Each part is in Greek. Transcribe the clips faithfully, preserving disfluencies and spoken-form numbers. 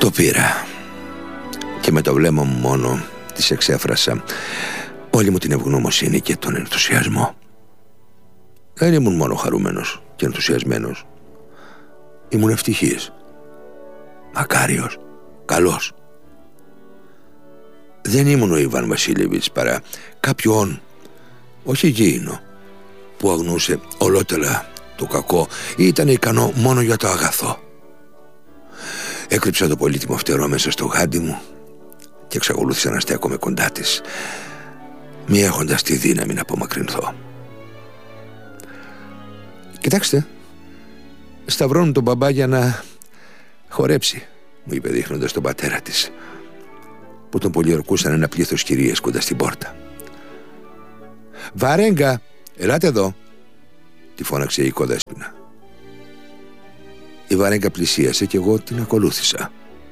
Το πήρα και με το βλέμμα μου μόνο της εξέφρασα όλη μου την ευγνωμοσύνη και τον ενθουσιασμό. Δεν ήμουν μόνο χαρούμενος και ενθουσιασμένος. Ήμουν ευτυχής, μακάριος, καλός. Δεν ήμουν ο Ιβάν Βασίλεβιτς παρά κάποιον, όχι γήινο, που αγνούσε ολότελα το κακό ή ήταν ικανό μόνο για το αγαθό. Έκρυψα το πολύτιμο φτερό μέσα στο γάντι μου και εξακολούθησα να στέκομαι κοντά της, μη έχοντας τη δύναμη να απομακρυνθώ. «Κοιτάξτε, σταυρώνουν τον μπαμπά για να χορέψει», μου είπε δείχνοντας τον πατέρα της, που τον πολιορκούσαν ένα πλήθος κυρίες κοντά στην πόρτα. «Βαρέγκα, ελάτε εδώ», τη φώναξε η οικοδέσποινα. Η Βαρέγκα πλησίασε και εγώ την ακολούθησα.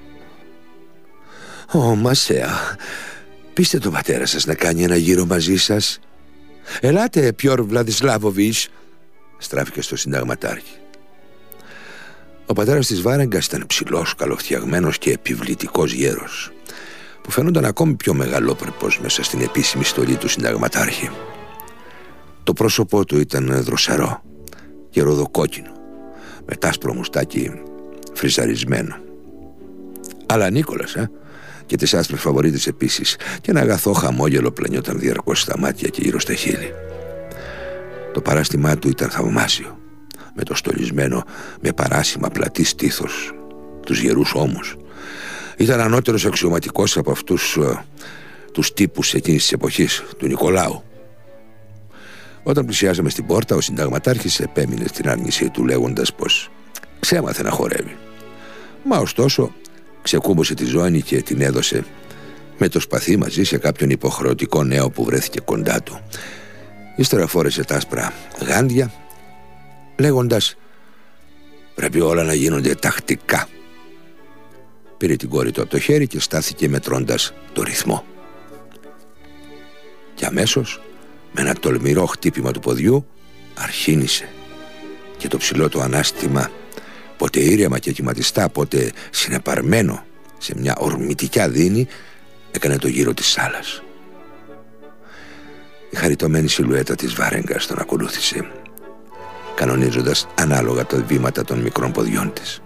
«Ω, Μασέα, πείστε τον πατέρα σας να κάνει ένα γύρο μαζί σας. Ελάτε, Πιόρ Βλαδισλάβοβιτς», στράφηκε στο συνταγματάρχη. Ο πατέρας της Βάρεγκας ήταν ψηλός, καλοφτιαγμένος και επιβλητικός γέρος, που φαίνονταν ακόμη πιο μεγαλόπρεπος μέσα στην επίσημη στολή του συνταγματάρχη. Το πρόσωπό του ήταν δροσερό και ροδοκόκκινο, με τάσπρο μουστάκι φριζαρισμένο. Αλλά Νίκολας, ε, και τις άσπρες φαβορίτες επίσης, και ένα αγαθό χαμόγελο πλανιόταν διαρκώς στα μάτια και γύρω στα χείλη. Το παράστημά του ήταν θαυμάσιο, με το στολισμένο με παράσημα πλατή στήθος, τους γερούς ώμους. Ήταν ανώτερος αξιωματικός από αυτούς uh, τους τύπους εκείνης της εποχής, του Νικολάου. Όταν πλησιάζαμε στην πόρτα, ο συνταγματάρχης επέμεινε στην άρνησή του, λέγοντας πως ξέμαθε να χορεύει. Μα ωστόσο ξεκούμπωσε τη ζώνη και την έδωσε με το σπαθί μαζί σε κάποιον υποχρεωτικό νέο που βρέθηκε κοντά του. Ύστερα φόρεσε τα άσπρα γάντια, λέγοντας «Πρέπει όλα να γίνονται τακτικά». Πήρε την κόρη του από το χέρι και στάθηκε μετρώντας το ρυθμό. Και αμέσως, με ένα τολμηρό χτύπημα του ποδιού, αρχίνησε και το ψηλό του ανάστημα, πότε ήρεμα και κυματιστά, πότε συνεπαρμένο σε μια ορμητικιά δίνη, έκανε το γύρο της σάλας. Η χαριτωμένη σιλουέτα της Βάρεγκας τον ακολούθησε, κανονίζοντας ανάλογα τα βήματα των μικρών ποδιών της.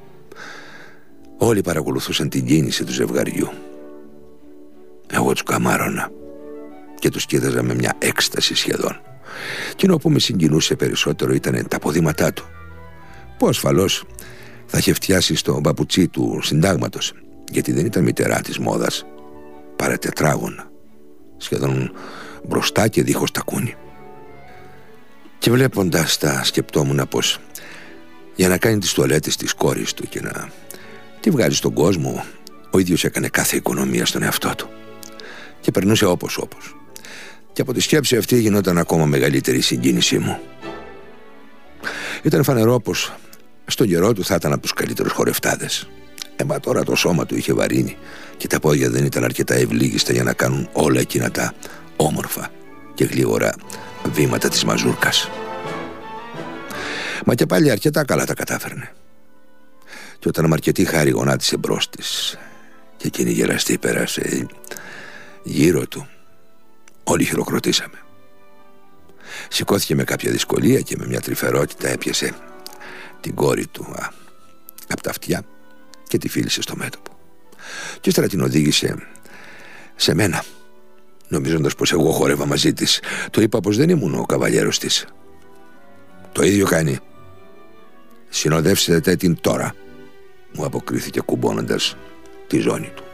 Όλοι παρακολουθούσαν την κίνηση του ζευγαριού. Εγώ τους καμάρωνα και τους κοίταζα με μια έκσταση σχεδόν. Κοινό που με συγκινούσε περισσότερο ήταν τα ποδήματά του, που ασφαλώς θα είχε φτιάσει στο παπουτσί του συντάγματος, γιατί δεν ήταν μητερά της μόδας, παρά τετράγωνα, σχεδόν μπροστά και δίχως τακούνι. Και βλέποντας τα σκεπτόμουν πως για να κάνει τις τουαλέτες της κόρης του και να τη βγάλει στον κόσμο, ο ίδιος έκανε κάθε οικονομία στον εαυτό του και περνούσε όπως όπως. Και από τη σκέψη αυτή γινόταν ακόμα μεγαλύτερη η συγκίνησή μου. Ήταν φανερό πως στον καιρό του θα ήταν από τους καλύτερους χορευτάδες. Ε, μα τώρα το σώμα του είχε βαρύνει και τα πόδια δεν ήταν αρκετά ευλίγιστα για να κάνουν όλα εκείνα τα όμορφα και γλίγορα βήματα της μαζούρκας. Μα και πάλι αρκετά καλά τα κατάφερνε. Και όταν με αρκετή χάρη γονάτισε μπρος της και εκείνη γεραστή πέρασε γύρω του, όλοι χειροκροτήσαμε. Σηκώθηκε με κάποια δυσκολία και με μια τρυφερότητα έπιασε την κόρη του α, από τα αυτιά και τη φίλησε στο μέτωπο. Και ύστερα την οδήγησε σε μένα, νομίζοντας πως εγώ χόρευα μαζί της. Του είπα πως δεν ήμουν ο καβαλιέρος της. Το ίδιο κάνει. «Συνοδεύσετε την τώρα», μου αποκρίθηκε κουμπώνοντας τη ζώνη του.